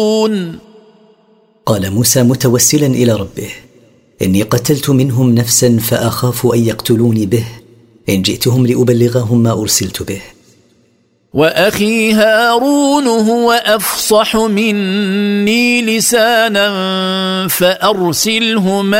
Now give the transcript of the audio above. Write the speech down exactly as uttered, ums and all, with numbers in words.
قال موسى متوسلا إلى ربه: إني قتلت منهم نفسا فأخاف أن يقتلوني به، إن جئتهم لأبلغهم ما أرسلت به. وأخي هارون هو أفصح مني لسانا فأرسله